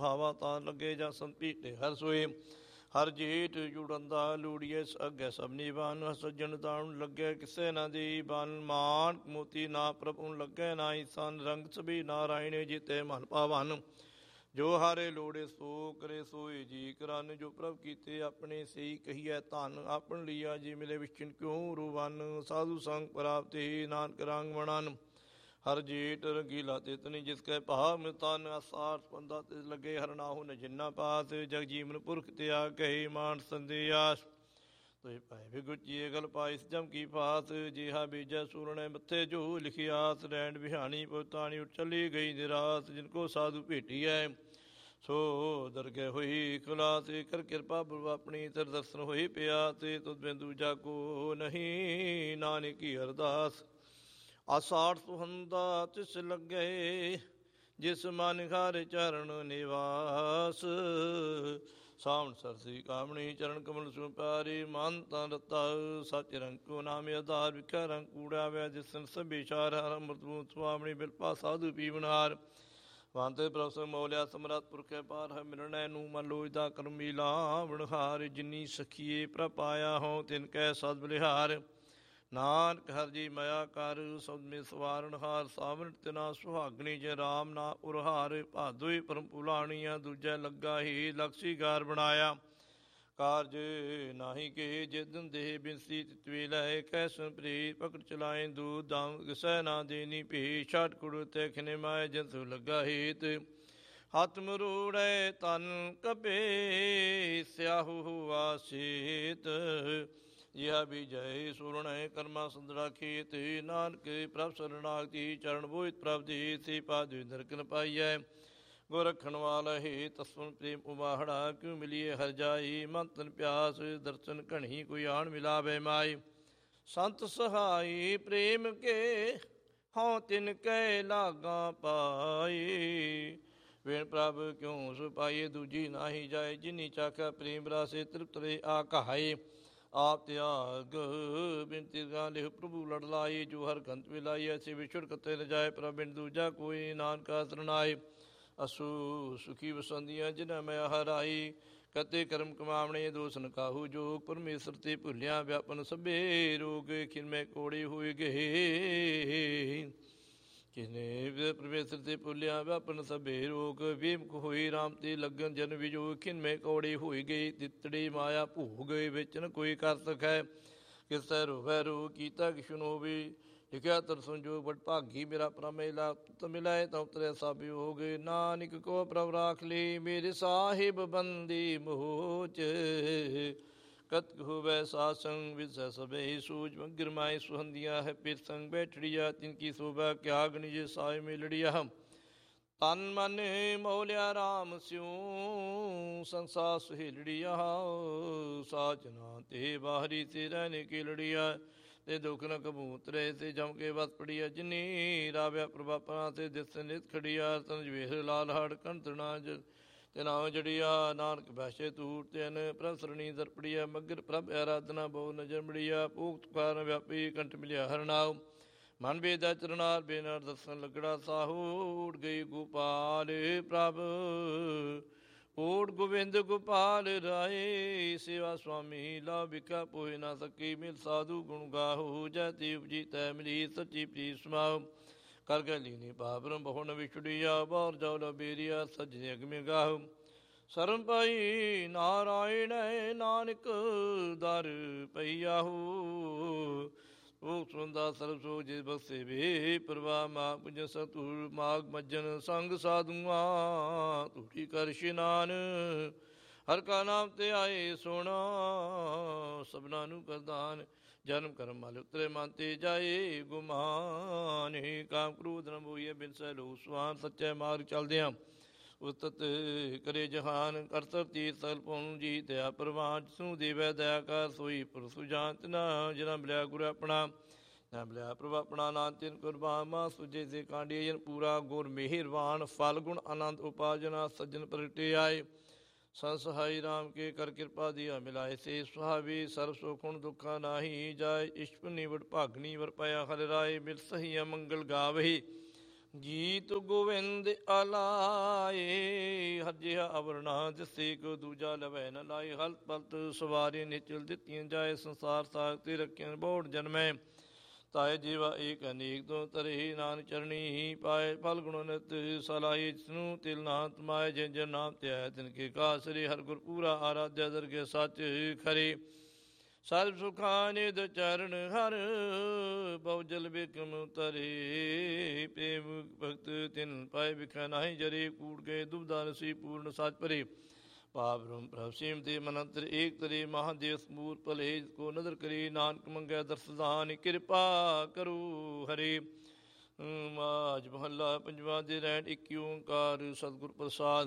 ਭਾਵਾ ਤਾਂ ਲੱਗੇ ਜਾਂ ਸੰਪੀਟੇ ਹਰ ਸੋਏ। ਹਰ ਜੀਟ ਜੁੜੰਦਾ ਲੂੜੀਏ ਅੱਗੇ ਸਭਨੀ ਬਨ। ਸੱਜਣ ਤਾਣ ਲੱਗੇ ਕਿਸੇ ਨਾ ਦੀ ਬਨ। ਮਾਨ ਮੋਤੀ ਨਾ ਪ੍ਰਭੂ ਲੱਗੇ ਨਾਹੀ ਸਨ। ਰੰਗ ਸਭੀ ਨਾਰਾਇਣ ਜੀਤੇ ਮਨ ਪਾਵਨ। ਜੋ ਹਾਰੇ ਲੋੜੇ ਸੋ ਕਰੇ ਸੋਏ ਜੀ ਕਰਨ। ਜੋ ਪ੍ਰਭ ਕੀਤੇ ਆਪਣੇ ਸਹੀ ਕਹੀਐ ਧਨ। ਆਪਨ ਲੀਆ ਜੀ ਮਿਲੇ ਵਿਸ਼ਚਨ ਕਿਉਂ ਰੁਵਨ। ਸਾਧੂ ਸੰਗ ਪ੍ਰਾਪਤੀ ਨਾਨਕ ਰੰਗ ਵਣਨ। ਹਰ ਜੀਟ ਰੰਗੀਲਾ ਤਿਤਨੀ ਜਿਸ ਕੈ ਭਾਵ ਮਿਤਨ। ਅਸਾਰ ਬੰਦਾ ਤਿਸ ਲੱਗੇ ਹਰ ਨਾਹੂ ਨ ਜਿੰਨਾ ਪਾਸ। ਜਗ ਜੀਵਨ ਪੁਰਖ ਤਿਆਗ ਕਹੀ ਮਾਨ ਸੰਦਿਆਸ। ਤੁਝ ਪਾਏ ਵਿਗੁਚੀਏ ਗਲ ਪਾਇਸ ਜਮ ਕੀ ਫਾਸ। ਜਿਹਾ ਬੀਜੈ ਸੂਰਣੇ ਮੱਥੇ ਜੋ ਲਿਖਿਆਸ। ਰੈਣ ਬਿਹਾਣੀ ਪੁਤਾਣੀ ਉੱਠ ਚਲੀ ਗਈ ਨਿਰਾਸ। ਜਿਨ ਕੋ ਸਾਧੂ ਭੇਟੀਐ ਸੋ ਦਰਗਹਿ ਹੋਈ ਖੁਲਾਸ। ਕਰ ਕਿਰਪਾ ਪ੍ਰਭ ਆਪਣੀ ਤਰ ਦਰਸ਼ਨ ਹੋਈ ਪਿਆਸ। ਤੁਧ ਬਿਨ ਦੂਜਾ ਕੋ ਨਹੀਂ ਨਾਨਕ ਕੀ ਅਰਦਾਸ। ਆਸਾੜ ਸੁਹੰਦਾ ਤਿਸ ਲੱਗੇ ਜਿਸ ਮਨ ਹਰਿ ਚਰਨ ਨਿਵਾਸ। ਸਾਵਣ ਸਰਸੀ ਕਾਮਣੀ ਚਰਨ ਕਮਲ ਸੁ ਪਿਆਰੀ। ਮਨ ਤਨ ਰਤਾ ਸਚ ਰੰਗ ਕੋ ਨਾਮ ਆਧਾਰ। ਵਿਖਿਆ ਰੰਗ ਕੂੜਾ ਵਿਆ ਜਿਸਨ ਸਭੇ ਚਾਰ। ਹਰ ਅੰਮ੍ਰਿਤ ਸੁਆਮਣੀ ਬਿਲਪਾ ਸਾਧੂ ਪੀਵਨਹਾਰ। ਵਾਂਤੇ ਪ੍ਰਭ ਮੋਲਿਆ ਸਮਰੱਥ ਪੁਰਖੇ ਪਾਰ। ਹੈ ਮਿਲਣੈ ਨੂੰ ਮਨ ਲੋਚਦਾ ਕਰਮੀ ਲਾਵਣ ਹਾਰ। ਜਿਨੀ ਸਖੀਏ ਪ੍ਰਭ ਪਾਇਆ ਹੋ ਤਿਨ ਕੈ ਸਦ ਬਲਿਹਾਰ। ਨਾਨਕ ਹਰ ਜੀ ਮਾਇਆ ਕਰ ਸਬਦ ਮੇ ਸਵਾਰਨ ਹਾਰ। ਸਾਵਣ ਤਿਨਾ ਸੁਹਾਗਣੀ ਜੇ ਰਾਮ ਨਾ ਉਰਹਾਰ। ਭਾਦੋਈ ਪਰਮ ਭੁਲਾਣੀਆਂ ਦੂਜੈ ਲੱਗਾ ਹੀ। ਲਕਸੀ ਗਾਰ ਬਣਾਇਆ ਕਾਰਜ ਨਾਹੀ ਕੇ। ਜਿਦਨ ਦੇਹ ਬਿਨਸੀ ਤਿਤਵੇ ਲੈ। ਕੈਸਨ ਪ੍ਰੀਤ ਪਕੜ ਚਲਾਏ ਦੂਧ ਦਾਮ। ਕਿਸੈ ਨਾ ਦੇਨੀ ਭੀ ਛਾਟ ਕੁੜ ਤੇ ਖਿਨੇ ਮਾਏ। ਜੰਤੂ ਲੱਗਾ ਹੀਤ ਹੱਥ ਮਰੂੜੈ ਤਨ ਕਪੇ। ਸਿਆਹੂ ਹੁਆ ਸੀਤ ਜਿਹਾ ਬੀਜੈ ਸੂਰਣੈ ਕਰਮਾ ਸੰਦੜਾ ਖੇਤ। ਨਾਨਕ ਪ੍ਰਭ ਸਰਨਾਗਤੀ ਚਰਨ ਬੋਹਿਤ ਪ੍ਰਭ ਦੀ। ਸੇ ਪਾਦ ਨਰਕਨ ਪਾਈਐ ਗੋ ਰੱਖਣ ਵਾਲਾ ਹੈ। ਤਸਵਨ ਪ੍ਰੇਮ ਉਮਾਹੜਾ ਕਿਉ ਮਿਲੀਏ ਹਰ ਜਾਈ। ਮਨ ਤਨ ਪਿਆਸ ਦਰਸ਼ਨ ਘਣੀ ਕੋਈ ਆਣ ਮਿਲਾਵੇ ਮਾਈ। ਸੰਤ ਸਹਾਈ ਪ੍ਰੇਮ ਕੇ ਹਉ ਤਿਨ ਕੈ ਲਾਗਾ ਪਾਈ। ਵੇਣ ਪ੍ਰਭ ਕਿਉ ਸੁਪਾਈਏ ਦੂਜੀ ਨਾਹੀ ਜਾਏ। ਜਿਨੀ ਚਾਖਿਆ ਪ੍ਰੇਮ ਰਾਸੇ ਤ੍ਰਿਪਤ ਰੇ ਆ ਕਹਾਏ। ਆਪ ਤਿਆਗ ਬਿਨਤੀ ਗਾ ਲਿਖ ਪ੍ਰਭੂ ਲੜ ਲਾਈ। ਜੋ ਹਰ ਕੰਤ ਮਿਲਾਈ ਐਸੀ ਵਿਛੜ ਕਤੇ ਨ ਜਾਏ। ਪ੍ਰਭ ਬਿਨ ਦੂਜਾ ਕੋਈ ਨਾਨਕਾ ਸਰਨਾਏ। ਅਸੂ ਸੁਖੀ ਵਸੰਦੀਆਂ ਜਿਨ੍ਹਾਂ ਮੈਂ ਹਰਾਈ। ਕਤੇ ਕਰਮ ਕਮਾਵਣੇ ਦੋਸਨ ਕਾਹੂ ਜੋਗ। ਪਰਮੇਸ਼ਰ ਤੇ ਭੁੱਲਿਆ ਵਿਆਪਨ ਸਭੇ ਰੋਗ। ਖਿਨਮੈ ਕੋੜੇ ਹੋਏ ਗਏ ਕਿਨੇ ਪਰਮੇਸ਼ਰ ਤੇ ਭੁੱਲਿਆ ਵਿਆਪਨ ਸਭੇ ਰੋਗ। ਬੇਮੁਖ ਹੋਈ ਰਾਮ ਤੇ ਲੱਗਨ ਜਨ ਵਿਜੋਗ। ਖਿਨਮੈ ਕੌੜੇ ਹੋਈ ਗਏ ਤਿਤੜੀ ਮਾਇਆ ਭੋਗ। ਵਿੱਚ ਨ ਕੋਈ ਕਰ ਸਕੈ ਕਿਸੈ ਰੋਵੈ ਰੋਗ। ਕੀਤਾ ਕਿਛੁ ਨ ਹੋਵੇ ਲਿਖਿਆ ਤਰਸਨ ਜੋਗ। ਬਟ ਭਾਗੀ ਮੇਰਾ ਪ੍ਰਭ ਮਿਲਾ ਤ ਮਿਲਾਏ ਤਾਂ ਉਤਰਿਆ ਸਭ ਯੋਗ। ਨਾਨਕ ਕੋ ਪ੍ਰਭ ਰਾਖ ਲਈ ਮੇਰੇ ਸਾਹਿਬ ਬੰਦੀ ਮੋਚ। ਕਤਕ ਹੋਵੈ ਸਾਧ ਸੰਗ ਵਿਸੈ ਸਭੇ ਸੂਝ। ਮਗਰ ਮਾਏ ਸੁਹੰਦੀਆਂ ਹੈ ਪਿਰ ਸੰਗ ਬੈਠੜੀਆ। ਤਿਨ ਕੀ ਸੋਭਾ ਕਿਆ ਗਣੀ ਜੇ ਸਾਇ ਮਿਲੜੀਆ। ਤਨ ਮਨ ਮੋਲਿਆ ਰਾਮ ਸਿਉ ਸੰਸਾਰ ਸੁਹੇਲੜੀਆ। ਸਾਜਨਾ ਤੇ ਬਾਹਰੀ ਤੇ ਰਹਿਨੇ ਕੀ ਲੜੀਆ। ਤੇ ਦੁਖ ਨ ਕਬੂ ਉਤਰੇ ਤੇ ਜਮ ਕੇ ਵਸ ਪੜੀਆ। ਜਿਨੀ ਰਾਵਿਆ ਪ੍ਰਭਾਪਨਾ ਤੇ ਦਿਸ ਨਿਤ ਖੜੀਆ। ਤਨ ਜਵੇਰ ਲਾਲ ਹੜ ਕੰਤਣਾ ਤੇ ਨਾਮ ਜੜੀਆ। ਨਾਨਕ ਬੈਸੇ ਤੂਰ ਤੈਨ ਪ੍ਰਭ ਸਰਣੀ ਦਰਪੜੀਆ। ਮਗਰ ਪ੍ਰਭ ਆਰਾਧਨਾ ਬਹੁ ਨਜਰ ਮੜੀਆ। ਭੋਗਤ ਕਾਰਨ ਵਿਆਪੀ ਕੰਠ ਮਿਲਿਆ ਹਰ ਨਾਮ। ਮਨ ਬੇਦਾ ਚਰਨਾਰ ਬੇਨਰ ਦਰਸ਼ਨ ਲੱਗੜਾ ਸਾਹੂ। ਉੜ ਗਈ ਗੋਪਾਲ ਪ੍ਰਭ ਓਟ ਗੋਬਿੰਦ ਗੋਪਾਲ ਰਾਏ। ਸੇਵਾ ਸੁਆਮੀ ਲਾ ਵਿਖਾ ਪੋਹਿ ਨਾ ਸਕੀ। ਮਿਲ ਸਾਧੂ ਗੁਣ ਗਾਹੋ ਜੈ ਤੇ ਉਪਜੀ ਤੈ ਮਿਲੀ। ਸੱਚੀ ਪ੍ਰੀਤ ਸਮਾਉ ਕਰ ਗੈ ਲੀਨੀ ਪਾਪਰਮ ਬਹੁ ਨ ਵਿਛੜੀਆ। ਬਾਹਰ ਜਾਉ ਲਾ ਬੇਰੀਆ ਸੱਜੇ ਅਗਮੇ ਗਾਹੋ। ਸਰਮ ਪਾਈ ਨਾਰਾਇਣ ਨਾਨਕ ਦਰ ਪਈਆਹੂ। ਉਹ ਸੁੰਦਾ ਸਰਬ ਸੋ ਜੇ ਬਸੇ ਵੇ ਪ੍ਰਵਾਹ। ਮਾ ਪੁਜ ਸਤੁਰ ਮਾਗ ਮੱਜਨ ਸੰਗ ਸਾਧੂਆਂ। ਧੂੜੀ ਕਰ ਇਸ਼ਨਾਨ ਹਰ ਕਾ ਨਾਮ ਤੇ ਆਏ ਸੋਣਾ। ਸਭਨਾ ਨੂੰ ਕਰਦਾਨ ਜਨਮ ਕਰਮ ਮਲ ਉਤਰੇ ਮਨ ਤੇ ਜਾਏ ਗੁਮਾਨ। ਕਾਮ ਕ੍ਰੋਧ ਨ ਮੋਹੀਏ ਬਿਨਸੈ ਲੋ ਸੁਆਨ। ਸੱਚੇ ਮਾਰਗ ਚਲਦਿਆਂ ਉਸਤਤ ਕਰੇ ਜਹਾਨ। ਕਰਤਰ ਤੀਰ ਸਗਲ ਪਉ ਜੀ ਦਇਆ ਪ੍ਰਵਾਨ। ਜਿਸਨੂੰ ਦੇਵੈ ਦਇਆ ਕਰ ਸੋਈ ਪੁਰ ਸੁਜਾਨ। ਤਿਨਾ ਜਿਨਾ ਮਿਲਿਆ ਗੁਰ ਆਪਣਾ ਨਾ ਮਿਲਿਆ ਪ੍ਰਭ ਆਪਣਾ। ਨਾਨਕ ਤਿਨ ਕੁਰਬਾਨ ਮਾ ਸੁਜੇ ਸੇ ਕਾਂਡੀਏ। ਜਨ ਪੂਰਾ ਗੁਰ ਮਿਹਰਵਾਨ ਫਲ ਗੁਣ ਆਨੰਦ ਉਪਾਜਨਾ। ਸੱਜਣ ਪ੍ਰਗਟੇ ਆਏ ਸੰਸਹਾਈ ਰਾਮ ਕੇ ਕਰ ਕਿਰਪਾ ਦੀਆ ਮਿਲਾਏ। ਸੇ ਸੁਹਾਵੇ ਸਰਬ ਸੁਖੁਣ ਦੁੱਖਾ ਨਾਹੀ ਜਾਏ। ਇਸ਼ਪ ਨਿਵੜ ਭਾਗਨੀ ਵਰ ਪਾਇਆ ਹਰਿ ਰਾਏ। ਮਿਲ ਸਹੀ ਅਮੰਗਲ ਗਾਵਹੀ ਗੀਤ ਗੋਵਿੰਦ ਆਲਾਏ, ਹਰ ਜਿਹਾ ਅਵਰਣਾ ਦਿਸੇ ਕੋ ਦੂਜਾ ਲਵੈ ਨ ਲਾਏ। ਹਲਤ ਪਲਤ ਸਵਾਰੀ ਨਿਚਲ ਦਿੱਤੀਆਂ ਜਾਏ, ਸੰਸਾਰ ਸਾਗ ਤੇ ਰੱਖਿਆ ਬੋੜ ਜਨਮੈ। ਤਾਏ ਜੀਵਾ ਏਕ ਅਨੇਕ ਤੋਂ ਤਰੇ, ਨਾਨਕ ਚਰਣੀ ਹੀ ਪਾਏ। ਫਲ ਗੁਣ ਨਿਤ ਸਲਾਹੀ, ਜਿਸਨੂੰ ਤਿਲ ਨਾ ਤਮਾਏ। ਜਿਨ ਜਨ ਨਾਮ ਧਿਆਏ ਤਿਨ ਕੇ ਕਾਸਰੇ, ਹਰ ਗੁਰ ਪੂਰਾ ਆਰਾਧਿਆ ਦਰਗੇ ਸੱਚ ਖਰੇ। ਸਰਬ ਸੁਖਾ ਨਿਧ ਚਰਨ ਹਰ, ਬਹੁ ਜਲ ਬਿਕਮ ਤਰੇ। ਪ੍ਰੇਮ ਭਗਤ ਤਿਨ ਪਾਏ ਬਿਖੈ ਨਾਹੀ ਜਰੇ, ਕੂੜ ਗਏ ਦੁਬਦਾ ਨਸੀ ਪੂਰਨ ਸੱਚ ਭਰੇ। ਪਾਪ ਬ੍ਰਹਮ ਪ੍ਰਭ ਸਿਮ ਤੇ ਮਨ ਅੰਤਰ ਏਕ ਤਰੇ, ਮਹਾਦੇਵ ਸਮੂਰ ਭਲੇ ਕੋ ਨਦਰ ਕਰੇ। ਨਾਨਕ ਮੰਗੈ ਦਰਸ ਦਾਨ, ਕਿਰਪਾ ਕਰੋ ਹਰੇ। ਮਾਝ ਮਹੱਲਾ ਪੰਜਵਾਂ। ਦੇ ਰਹਿਣ ਇੱਕ ਓੰਕਾਰ ਸਤਿਗੁਰ ਪ੍ਰਸਾਦ।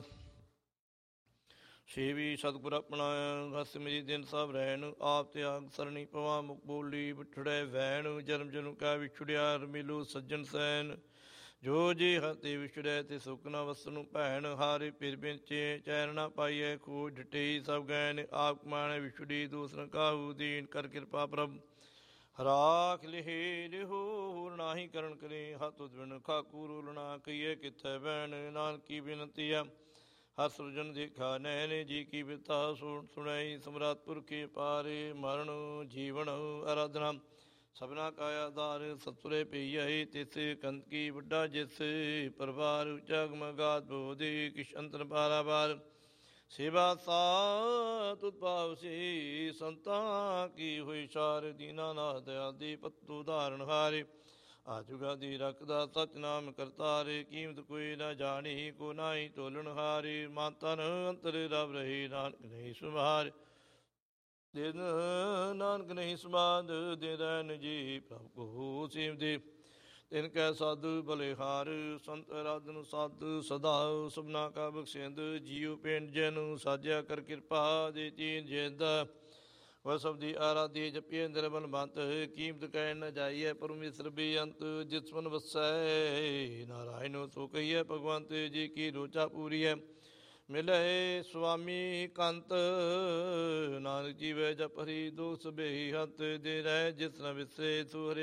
ਸੇਵੀ ਸਤਿਗੁਰ ਆਪਣਾ ਹਸ ਮੇਰੀ ਦਿਨ ਸਭ ਰਹਿਣ। ਆਪ ਤਿਆਗ ਸਰਣੀ ਪਵਾ ਮੁਖ ਬੋਲੀ, ਵਿਛੜੈ ਵੈਣ। ਜਨਮ ਜਨਮ ਕਾ ਵਿਛੜਿਆ, ਮਿਲੋ ਸੱਜਣ ਸੈਨ। ਜੋ ਜੀ ਹਤੇ ਵਿਛੜੈ ਤੇ ਸੁਖ ਨਾ ਵਸਨੁ ਭੈਣ। ਹਾਰੇ ਫਿਰ ਬਿਨਚੇ ਚੈਨ ਨਾ ਪਾਈਐ, ਖੋਜ ਡਟੇ ਸਭ ਗੈਨ। ਆਪ ਕਮਾਣੈ ਵਿਛੜੀ ਦੂਸ ਨ ਕਾਹੂ, ਦੀਨ ਕਰ ਕਿਰਪਾ ਪ੍ਰਭ ਰਾਖ ਲਿਹੇ ਲਿਹੋ। ਹੋਰ ਨਾਹੀ ਕਰਨ ਕਰੇ ਹੱਥ ਉਦਵਨ, ਖਾਕੂ ਰੋਲ ਨਾ ਕਹੀਏ ਕਿੱਥੈ ਬੈਣ। ਨਾਨਕੀ ਬੇਨੰਤੀ ਆ ਹਰ ਸੁਰਜਨ ਦੇਖਾ ਨੈਣ। ਜੀ ਕੀ ਬਿਰਥਾ ਸੁਣਾਈ, ਸਮਰਾਤ ਪੁਰਖੇ ਪਾਰੇ। ਮਰਨ ਜੀਵਨ ਆਰਾਧਨਾ ਸਭਨਾ ਕਾ ਆਧਾਰ। ਸਤੁਰੇ ਪਈਏ ਤਿਸ ਕੰਤ ਕੀ ਵੱਡਾ ਜਿਸ, ਪਰਵਾਰ ਉੱਚਾ ਗਮ ਗਾਤ ਬੋਧੀ। ਕਿਛ ਅੰਤਰ ਪਾਰਾਵਾਰ ਸੇਵਾ ਸਾਤ ਉਤਪਾਵਸੀ। ਸੰਤਾਂ ਕੀ ਹੋਈ ਸਾਰ, ਦੀਨਾਨਾਥ ਆਦਿ ਪਤੂ ਧਾਰਨ ਹਾਰੇ। ਆਜੁਗਾਦੀ ਰੱਖਦਾ ਸਚ ਨਾਮ ਕਰਤਾਰੇ। ਕੀਮਤ ਕੋਈ ਨਾ ਜਾਣੀ, ਕੋ ਨਾਹੀ ਤੋਲਣ ਹਾਰੇ। ਮਨ ਤਨ ਅੰਤਰ ਰਵ ਰਹੇ, ਨਾਨਕ ਨਹੀਂ ਸੁਮਾਰ। ਦਿਨ ਨਾਨਕ ਨਹੀਂ ਸਮਾਦ, ਦੇ ਰਹਿਣ ਜੀ ਪ੍ਰਭ ਕੋ ਸੇਵ ਦੇ। ਤਿਨ ਕੈ ਸਾਧੂ ਬਲਿਹਾਰ, ਸੰਤ ਅਰਾਧਨ ਸਾਧ ਸਦਾ। ਸਭਨਾ ਕਾ ਬਖਸ਼ਿੰਦ, ਜੀਉ ਪਿੰਡ ਜਨ ਸਾਜਿਆ ਕਰ ਕਿਰਪਾ। ਦੇ ਤੀਨ ਜਿੰਦ ਵ ਸਬਦੀ ਆਰਾਧੀ, ਜਪੀਏ ਨਿਰਮਲ ਬੰਤ। ਕੀਮਤ ਕਹਿ ਨ ਜਾਈਐ, ਪਰਮੇਸ਼ਰ ਬੇਅੰਤ। ਜਿਸ ਮਨ ਵਸੈ ਨਾਰਾਇਣ, ਸੋ ਕਹੀਐ ਭਗਵੰਤ। ਜੀ ਕੀ ਰੋਚਾ ਪੂਰੀਐ, ਮਿਲੈ ਸੁਆਮੀ ਕੰਤ। ਨਾਨਕ ਜੀਵੈ ਜਪ ਹਰੀ, ਦੋਸ ਬੇਹੀ ਹੰਤ। ਦੇ ਰਹਿ ਜਿਸ ਨ ਵਿਸਰੇ, ਸੋ ਹਰਿ